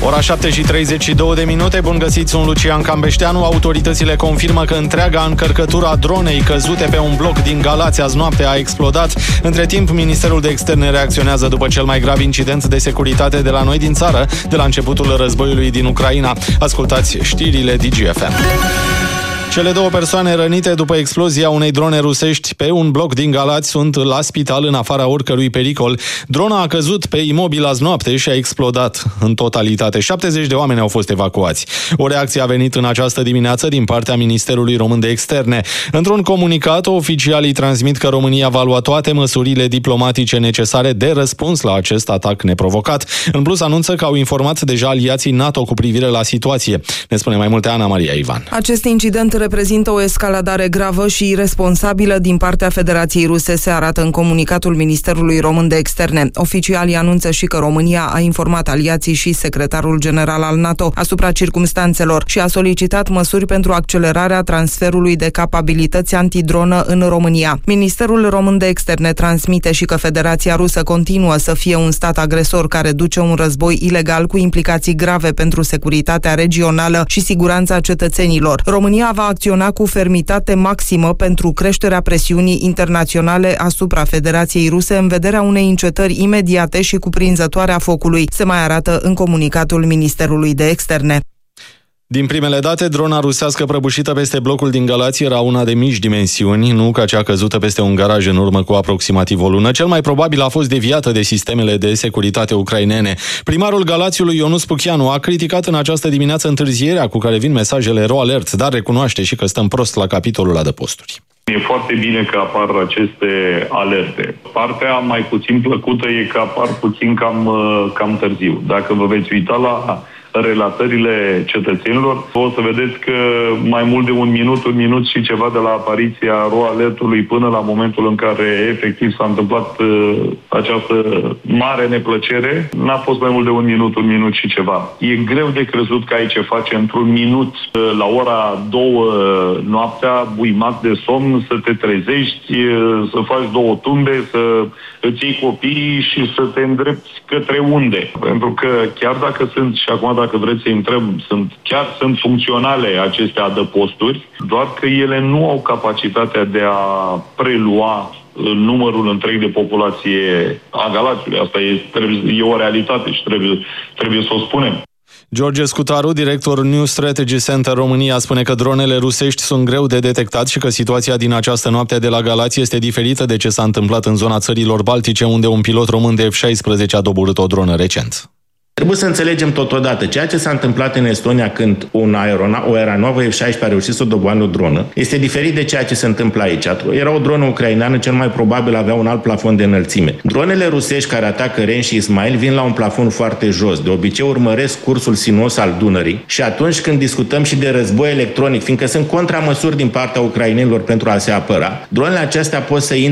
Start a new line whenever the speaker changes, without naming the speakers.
Ora 7:32. Bun găsit, sunt Lucian Cambeșteanu. Autoritățile confirmă că întreaga încărcătură a dronei căzute pe un bloc din Galați azi noapte a explodat. Între timp, Ministerul de Externe reacționează după cel mai grav incident de securitate de la noi din țară, de la începutul războiului din Ucraina. Ascultați știrile DGFM. Cele două persoane rănite după explozia unei drone rusești pe un bloc din Galați sunt la spital în afara oricărui pericol. Drona a căzut pe imobil azi noapte și a explodat în totalitate. 70 de oameni au fost evacuați. O reacție a venit în această dimineață din partea Ministerului Român de Externe. Într-un comunicat, oficialii transmit că România va lua toate măsurile diplomatice necesare de răspuns la acest atac neprovocat. În plus, anunță că au informat deja aliații NATO cu privire la situație. Ne spune mai multe Ana Maria Ivan.
Acest incident reprezintă o escaladare gravă și iresponsabilă din partea Federației Ruse, se arată în comunicatul Ministerului Român de Externe. Oficialii anunță și că România a informat aliații și secretarul general al NATO asupra circumstanțelor și a solicitat măsuri pentru accelerarea transferului de capabilități antidronă în România. Ministerul Român de Externe transmite și că Federația Rusă continuă să fie un stat agresor care duce un război ilegal cu implicații grave pentru securitatea regională și siguranța cetățenilor. România va acționa cu fermitate maximă pentru creșterea presiunii internaționale asupra Federației Ruse în vederea unei încetări imediate și cuprinzătoare a focului, se mai arată în comunicatul Ministerului de Externe.
Din primele date, drona rusească prăbușită peste blocul din Galați era una de mici dimensiuni, nu ca cea căzută peste un garaj în urmă cu aproximativ o lună. Cel mai probabil a fost deviată de sistemele de securitate ucrainene. Primarul Galațiului, Ionus Puchianu, a criticat în această dimineață întârzierea cu care vin mesajele RO Alert, dar recunoaște și că stăm prost la capitolul adăposturi.
E foarte bine că apar aceste alerte. Partea mai puțin plăcută e că apar puțin cam târziu. Dacă vă veți uita la relatările cetățenilor, o să vedeți că mai mult de un minut și ceva de la apariția RO Alertului până la momentul în care efectiv s-a întâmplat această mare neplăcere, n-a fost mai mult de un minut și ceva. E greu de crezut că ai ce face într-un minut, la ora 2 noaptea, buimat de somn, să te trezești, să faci 2 tumbe, să îți iei copiii și să te îndrepți către unde. Pentru că chiar dacă sunt, și acum dacă vreți să intrăm, sunt funcționale aceste adăposturi, doar că ele nu au capacitatea de a prelua numărul întreg de populație a Galațiului. Asta e o realitate și trebuie să o spunem.
George Scutaru, director New Strategy Center România, spune că dronele rusești sunt greu de detectat și că situația din această noapte de la Galați este diferită de ce s-a întâmplat în zona țărilor Baltice, unde un pilot român de F-16 a doborât o dronă recent.
Trebuie să înțelegem totodată ceea ce s-a întâmplat în Estonia când o aeronavă F-16 a reușit să doboare o dronă. Este diferit de ceea ce se întâmplă aici. Era o dronă ucraineană, cel mai probabil avea un alt plafon de înălțime. Dronele rusești care atacă Ren și Ismail vin la un plafon foarte jos. De obicei urmăresc cursul sinuos al Dunării și atunci când discutăm și de război electronic, fiindcă sunt contramăsuri din partea ucrainenilor pentru a se apăra, dronele acestea pot să intre